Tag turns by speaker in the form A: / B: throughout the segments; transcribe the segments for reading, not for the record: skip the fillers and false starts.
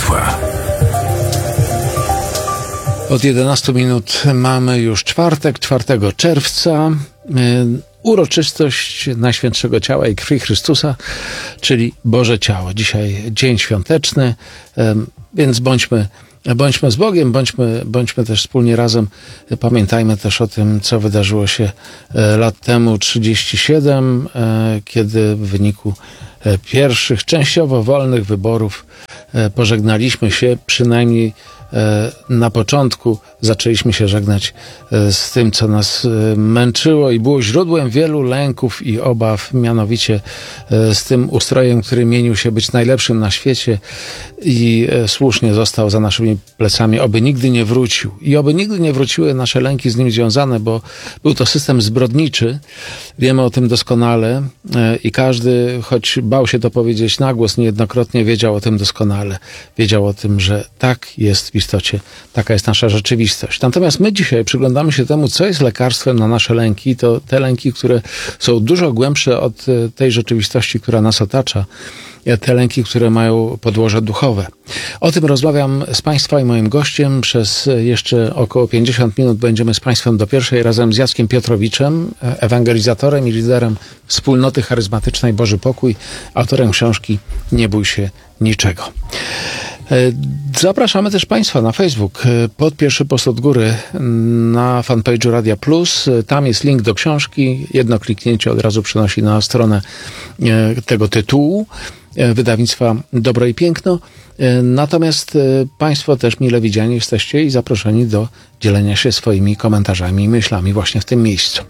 A: Państwa.
B: Od 11 minut mamy już czwartek, 4 czerwca. Uroczystość Najświętszego Ciała i Krwi Chrystusa, czyli Boże Ciało. Dzisiaj dzień świąteczny, więc bądźmy z Bogiem, bądźmy też wspólnie razem. Pamiętajmy też o tym, co wydarzyło się lat temu, 37, kiedy w wyniku pierwszych częściowo wolnych wyborów pożegnaliśmy się, przynajmniej na początku zaczęliśmy się żegnać z tym, co nas męczyło i było źródłem wielu lęków i obaw, mianowicie z tym ustrojem, który mienił się być najlepszym na świecie i słusznie został za naszymi plecami, oby nigdy nie wrócił. I oby nigdy nie wróciły nasze lęki z nim związane, bo był to system zbrodniczy. Wiemy o tym doskonale i każdy, choć bał się to powiedzieć na głos, niejednokrotnie wiedział o tym doskonale. Wiedział o tym, że tak jest w istocie, taka jest nasza rzeczywistość. Natomiast my dzisiaj przyglądamy się temu, co jest lekarstwem na nasze lęki. To te lęki, które są dużo głębsze od tej rzeczywistości, która nas otacza. Te lęki, które mają podłoże duchowe. O tym rozmawiam z Państwa i moim gościem. Przez jeszcze około 50 minut będziemy z Państwem do pierwszej razem z Jackiem Piotrowiczem, ewangelizatorem i liderem wspólnoty charyzmatycznej Boży Pokój, autorem książki Nie bój się niczego. Zapraszamy też Państwa na Facebook, pod pierwszy post od góry na fanpage'u Radia Plus. Tam jest link do książki. Jedno kliknięcie od razu przenosi na stronę tego tytułu wydawnictwa Dobro i Piękno. Natomiast Państwo też mile widziani jesteście i zaproszeni do dzielenia się swoimi komentarzami i myślami właśnie w tym miejscu.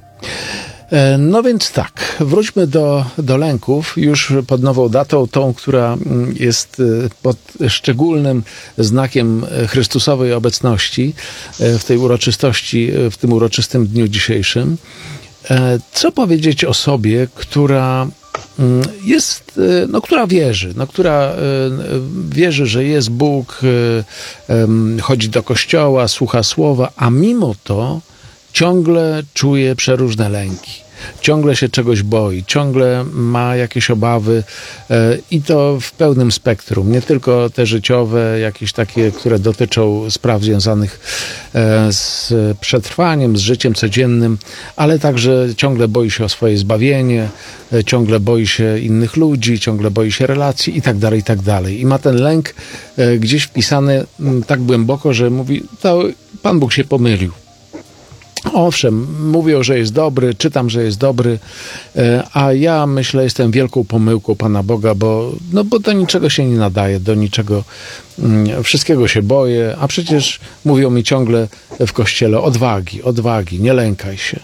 B: No więc tak, wróćmy do lęków już pod nową datą, tą, która jest pod szczególnym znakiem Chrystusowej obecności w tej uroczystości, w tym uroczystym dniu dzisiejszym. Co powiedzieć osobie, która jest, która wierzy, która wierzy, że jest Bóg, chodzi do kościoła, słucha słowa, a mimo to ciągle czuje przeróżne lęki. Ciągle się czegoś boi, ciągle ma jakieś obawy i to w pełnym spektrum. Nie tylko te życiowe, jakieś takie, które dotyczą spraw związanych z przetrwaniem, z życiem codziennym, ale także ciągle boi się o swoje zbawienie, ciągle boi się innych ludzi, ciągle boi się relacji i tak dalej, i tak dalej. I ma ten lęk gdzieś wpisany tak głęboko, że mówi, to Pan Bóg się pomylił. Owszem, mówią, że jest dobry, czytam, że jest dobry, a ja myślę, jestem wielką pomyłką Pana Boga, bo do niczego się nie nadaje, do niczego, wszystkiego się boję, a przecież mówią mi ciągle w kościele odwagi, nie lękaj się.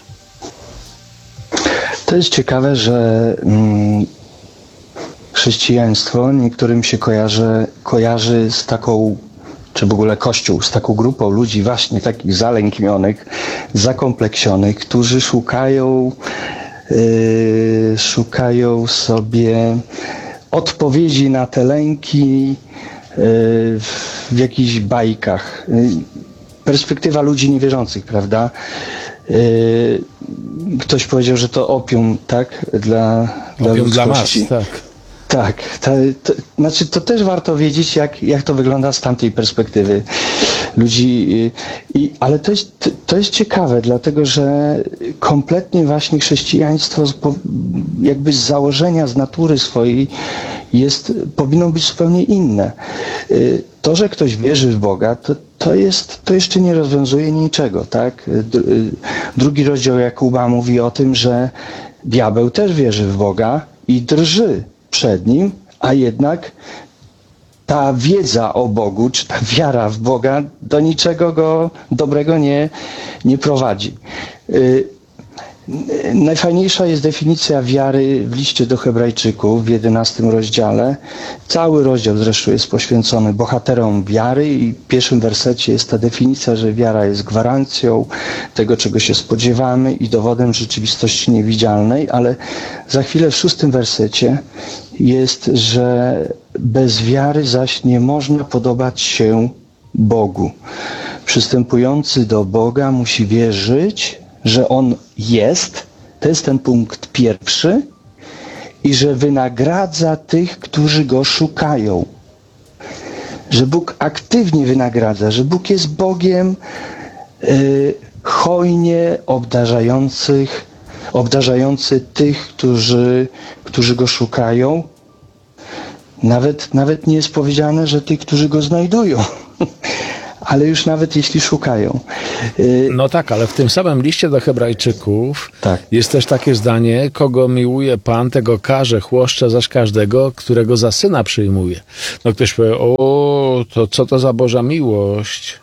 C: To jest ciekawe, że chrześcijaństwo niektórym się kojarzy z taką, czy w ogóle Kościół, z taką grupą ludzi właśnie takich zalęknionych, zakompleksionych, którzy szukają sobie odpowiedzi na te lęki w jakichś bajkach. Perspektywa ludzi niewierzących, prawda? Ktoś powiedział, że to opium, tak? Dla ludzkości.
B: Dla mas, tak.
C: Tak, znaczy to też warto wiedzieć, jak to wygląda z tamtej perspektywy ludzi. Ale to jest ciekawe, dlatego że kompletnie właśnie chrześcijaństwo jakby z założenia, z natury swojej powinno być zupełnie inne. To, że ktoś wierzy w Boga, to jeszcze nie rozwiązuje niczego, tak? Drugi rozdział Jakuba mówi o tym, że diabeł też wierzy w Boga i drży przed nim, a jednak ta wiedza o Bogu, czy ta wiara w Boga do niczego go dobrego nie prowadzi. Najfajniejsza jest definicja wiary w liście do Hebrajczyków w 11 rozdziale. Cały rozdział zresztą jest poświęcony bohaterom wiary i w pierwszym wersecie jest ta definicja, że wiara jest gwarancją tego, czego się spodziewamy i dowodem rzeczywistości niewidzialnej, ale za chwilę w 6 wersecie jest, że bez wiary zaś nie można podobać się Bogu. Przystępujący do Boga musi wierzyć, że On jest, to jest ten punkt pierwszy, i że wynagradza tych, którzy Go szukają. że Bóg aktywnie wynagradza, że Bóg jest Bogiem hojnie obdarzający tych, którzy Go szukają. Nawet nie jest powiedziane, że tych, którzy Go znajdują. Ale już nawet jeśli szukają.
B: No tak, ale w tym samym liście do Hebrajczyków
C: Tak.
B: jest też takie zdanie: kogo miłuje Pan, tego karze, chłoszcze zaś każdego, którego za syna przyjmuje. No ktoś powie: o, to co to za Boża miłość?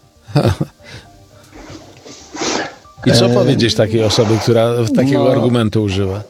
B: I co powiedzieć takiej osoby, która takiego argumentu używa?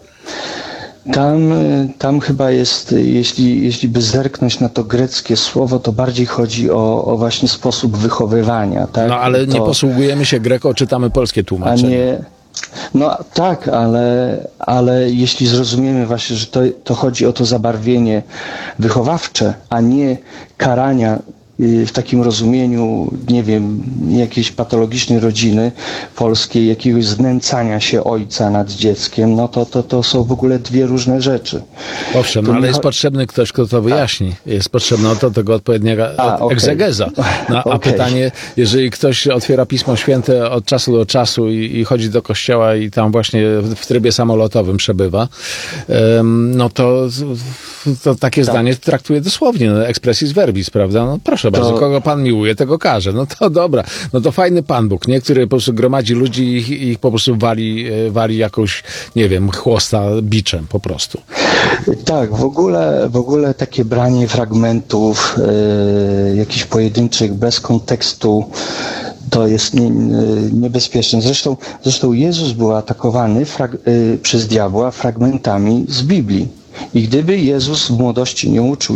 C: Tam chyba jest, jeśli by zerknąć na to greckie słowo, to bardziej chodzi o właśnie sposób wychowywania. Tak?
B: No ale nie posługujemy się greko, czytamy polskie tłumaczenie.
C: No tak, ale jeśli zrozumiemy właśnie, że to chodzi o to zabarwienie wychowawcze, a nie karania w takim rozumieniu, nie wiem, jakiejś patologicznej rodziny polskiej, jakiegoś znęcania się ojca nad dzieckiem, no to są w ogóle dwie różne rzeczy.
B: Owszem, no, ale jest potrzebny ktoś, kto to wyjaśni. Jest potrzebna do tego odpowiedniego egzegeza. No, a pytanie, jeżeli ktoś otwiera Pismo Święte od czasu do czasu i chodzi do kościoła i tam właśnie w trybie samolotowym przebywa, no to takie zdanie traktuje dosłownie, no, expressis verbis, prawda? No proszę bardzo, kogo Pan miłuje, tego karze. No to dobra, no to fajny Pan Bóg, nie? Który po prostu gromadzi ludzi i ich po prostu wali jakąś, nie wiem, chłosta biczem po prostu.
C: Tak, w ogóle takie branie fragmentów jakichś pojedynczych bez kontekstu to jest niebezpieczne. Zresztą Jezus był atakowany przez diabła fragmentami z Biblii. I gdyby Jezus w młodości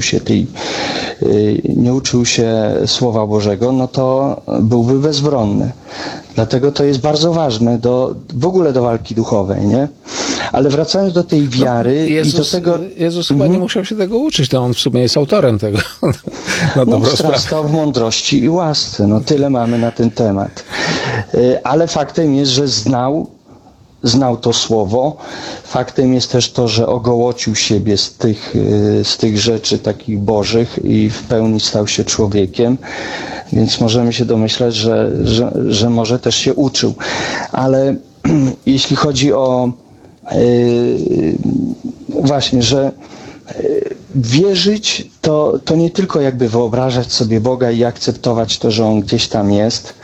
C: nie uczył się Słowa Bożego, no to byłby bezbronny. Dlatego to jest bardzo ważne w ogóle do walki duchowej, nie? Ale wracając do tej wiary i do tego...
B: Jezus chyba nie musiał się tego uczyć, to on w sumie jest autorem tego.
C: Wzrastał w mądrości i łasce. No tyle mamy na ten temat. Ale faktem jest, że znał to słowo. Faktem jest też to, że ogołocił siebie z tych rzeczy takich bożych i w pełni stał się człowiekiem, więc możemy się domyślać, że może też się uczył. Ale jeśli chodzi o właśnie, że wierzyć to nie tylko jakby wyobrażać sobie Boga i akceptować to, że On gdzieś tam jest,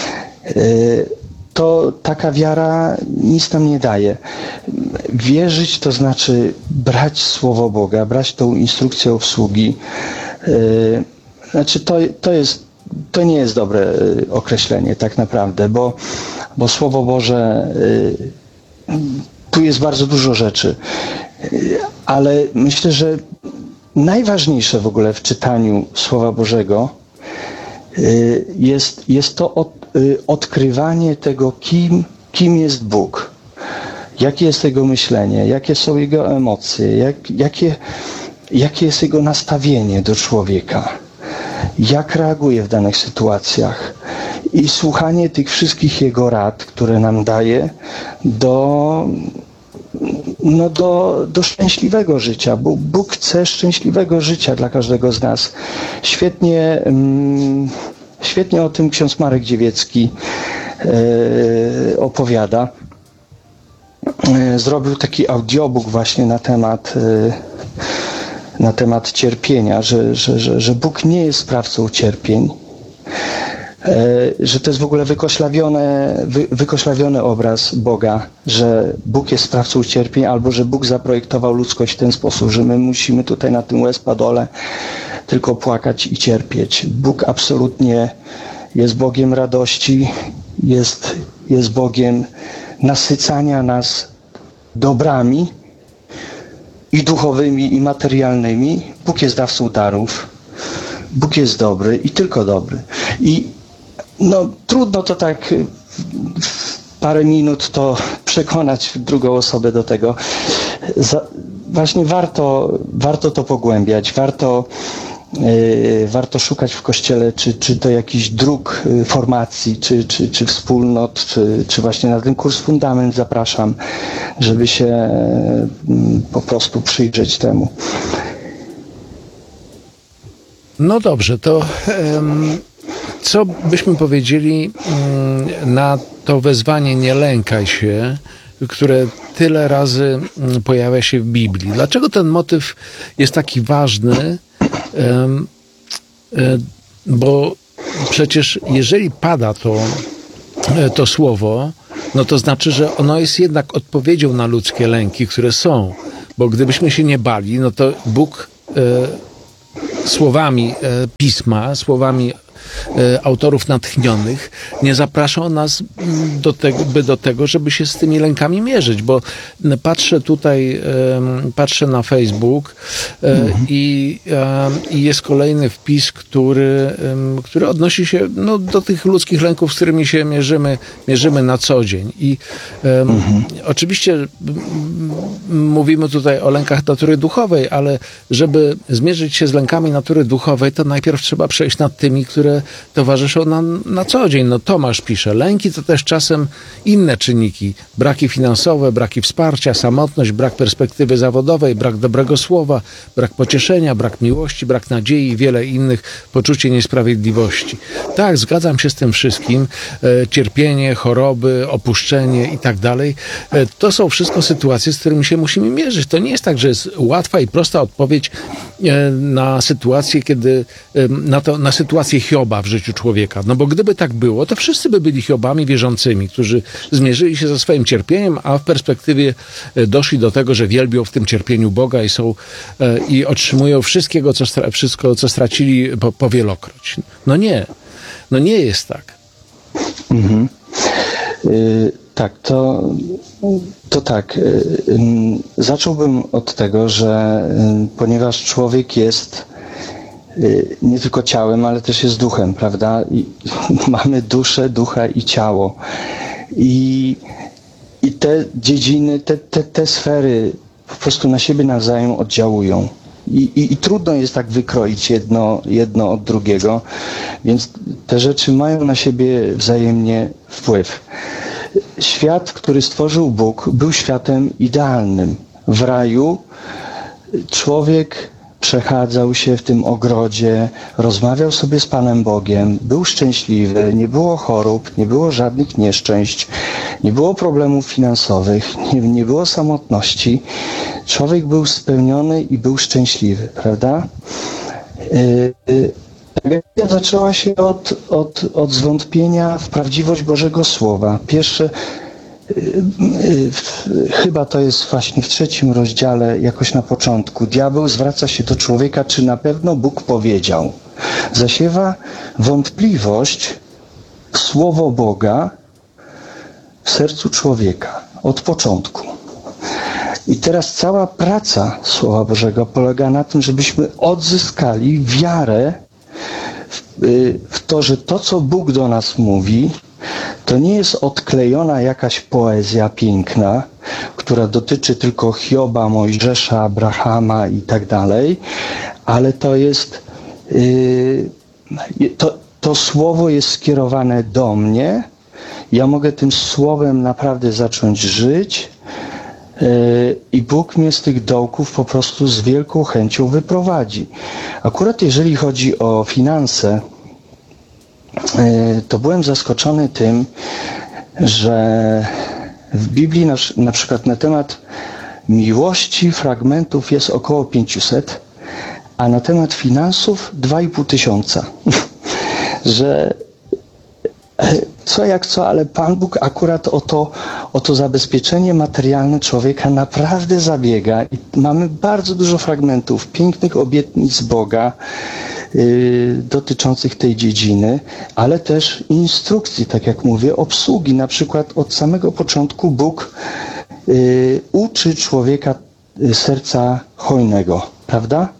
C: to taka wiara nic nam nie daje. Wierzyć to znaczy brać Słowo Boga, brać tą instrukcję obsługi. Znaczy to nie jest dobre określenie tak naprawdę, bo Słowo Boże, tu jest bardzo dużo rzeczy, ale myślę, że najważniejsze w ogóle w czytaniu Słowa Bożego jest to odkrywanie tego, kim jest Bóg, jakie jest Jego myślenie, jakie są Jego emocje, jakie jest Jego nastawienie do człowieka, jak reaguje w danych sytuacjach i słuchanie tych wszystkich Jego rad, które nam daje do szczęśliwego życia, bo Bóg chce szczęśliwego życia dla każdego z nas. Świetnie o tym ksiądz Marek Dziewiecki opowiada. Zrobił taki audiobook właśnie na temat cierpienia, że Bóg nie jest sprawcą cierpień, że to jest w ogóle wykoślawiony obraz Boga, że Bóg jest sprawcą cierpień, albo że Bóg zaprojektował ludzkość w ten sposób, że my musimy tutaj na tym łez-padole tylko płakać i cierpieć. Bóg absolutnie jest Bogiem radości, jest Bogiem nasycania nas dobrami i duchowymi, i materialnymi. Bóg jest dawcą darów. Bóg jest dobry i tylko dobry. I trudno to tak w parę minut to przekonać drugą osobę do tego. Właśnie warto to pogłębiać, warto szukać w Kościele, czy to jakichś dróg formacji, czy wspólnot, czy właśnie na ten kurs Fundament zapraszam, żeby się po prostu przyjrzeć temu.
B: No dobrze, to co byśmy powiedzieli na to wezwanie nie lękaj się, które tyle razy pojawia się w Biblii? Dlaczego ten motyw jest taki ważny? Bo przecież jeżeli pada to słowo, no to znaczy, że ono jest jednak odpowiedzią na ludzkie lęki, które są. Bo gdybyśmy się nie bali, no to Bóg słowami Pisma, słowami autorów natchnionych nie zapraszał nas do tego, żeby się z tymi lękami mierzyć, bo patrzę na Facebook i jest kolejny wpis, który odnosi się do tych ludzkich lęków, z którymi się mierzymy na co dzień. I oczywiście mówimy tutaj o lękach natury duchowej, ale żeby zmierzyć się z lękami natury duchowej, to najpierw trzeba przejść nad tymi, które towarzyszą nam na co dzień. No Tomasz pisze, lęki to też czasem inne czynniki. Braki finansowe, braki wsparcia, samotność, brak perspektywy zawodowej, brak dobrego słowa, brak pocieszenia, brak miłości, brak nadziei i wiele innych, poczucie niesprawiedliwości. Tak, zgadzam się z tym wszystkim. Cierpienie, choroby, opuszczenie i tak dalej. To są wszystko sytuacje, z którymi się musimy mierzyć. To nie jest tak, że jest łatwa i prosta odpowiedź na sytuację, na sytuację Hioba w życiu człowieka. No bo gdyby tak było, to wszyscy by byli Hiobami wierzącymi, którzy zmierzyli się ze swoim cierpieniem, a w perspektywie doszli do tego, że wielbią w tym cierpieniu Boga i otrzymują wszystko, co stracili powielokroć. No nie jest tak.
C: Mhm. Tak, to tak. Zacząłbym od tego, że ponieważ człowiek jest nie tylko ciałem, ale też jest duchem, prawda? I mamy duszę, ducha i ciało. I te dziedziny, te sfery po prostu na siebie nawzajem oddziałują. I trudno jest tak wykroić jedno od drugiego, więc te rzeczy mają na siebie wzajemnie wpływ. Świat, który stworzył Bóg, był światem idealnym. W raju człowiek przechadzał się w tym ogrodzie, rozmawiał sobie z Panem Bogiem, był szczęśliwy, nie było chorób, nie było żadnych nieszczęść, nie było problemów finansowych, nie było samotności. Człowiek był spełniony i był szczęśliwy, prawda? Tragedia zaczęła się od zwątpienia w prawdziwość Bożego Słowa. Pierwsze, chyba to jest właśnie w 3 rozdziale, jakoś na początku. Diabeł zwraca się do człowieka, czy na pewno Bóg powiedział. Zasiewa wątpliwość w Słowo Boga w sercu człowieka od początku. I teraz cała praca Słowa Bożego polega na tym, żebyśmy odzyskali wiarę w to, że to, co Bóg do nas mówi, to nie jest odklejona jakaś poezja piękna, która dotyczy tylko Hioba, Mojżesza, Abrahama i tak dalej, ale to jest to słowo jest skierowane do mnie. Ja mogę tym słowem naprawdę zacząć żyć i Bóg mnie z tych dołków po prostu z wielką chęcią wyprowadzi. Akurat jeżeli chodzi o finanse, to byłem zaskoczony tym, że w Biblii na przykład na temat miłości fragmentów jest około 500, a na temat finansów 2500. Że co jak co, ale Pan Bóg akurat o to zabezpieczenie materialne człowieka naprawdę zabiega. I mamy bardzo dużo fragmentów, pięknych obietnic Boga dotyczących tej dziedziny, ale też instrukcji, tak jak mówię, obsługi. Na przykład od samego początku Bóg uczy człowieka serca hojnego, prawda?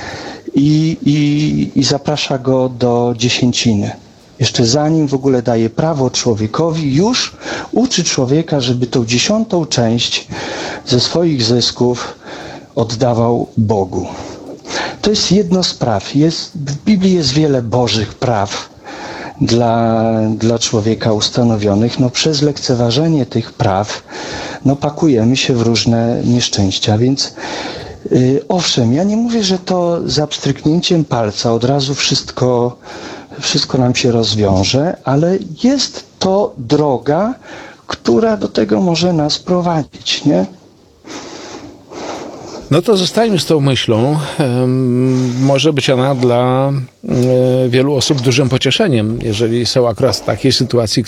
C: I zaprasza go do dziesięciny. Jeszcze zanim w ogóle daje prawo człowiekowi, już uczy człowieka, żeby tą 10. część ze swoich zysków oddawał Bogu. To jest jedno z praw. W Biblii jest wiele Bożych praw dla człowieka ustanowionych. No, przez lekceważenie tych praw pakujemy się w różne nieszczęścia. Więc Owszem, ja nie mówię, że to za pstryknięciem palca od razu wszystko nam się rozwiąże, ale jest to droga, która do tego może nas prowadzić, nie?
B: No to zostańmy z tą myślą. Może być ona dla wielu osób dużym pocieszeniem, jeżeli są akurat w takiej sytuacji,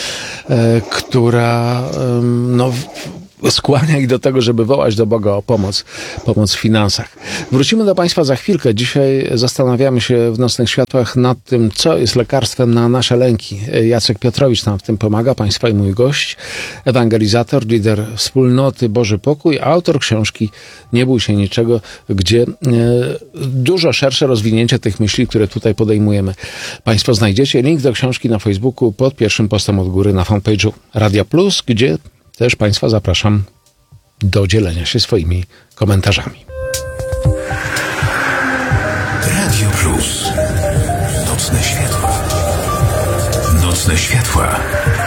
B: która skłania ich do tego, żeby wołać do Boga o pomoc w finansach. Wrócimy do Państwa za chwilkę. Dzisiaj zastanawiamy się w Nocnych Światłach nad tym, co jest lekarstwem na nasze lęki. Jacek Piotrowicz nam w tym pomaga, Państwa i mój gość, ewangelizator, lider wspólnoty Boży Pokój, autor książki Nie bój się niczego, gdzie dużo szersze rozwinięcie tych myśli, które tutaj podejmujemy. Państwo znajdziecie link do książki na Facebooku pod pierwszym postem od góry na fanpage'u Radia Plus, gdzie też Państwa zapraszam do dzielenia się swoimi komentarzami.
A: Radio Plus. Nocne światła. Nocne światła.